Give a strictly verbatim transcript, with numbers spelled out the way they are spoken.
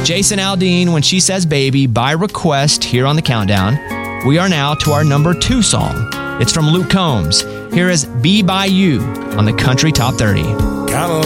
Jason Aldean, When She Says Baby, by request here on the countdown. We are now to our number two song. It's from Luke Combs. Here is Be By You on the Country Top thirty. Kind of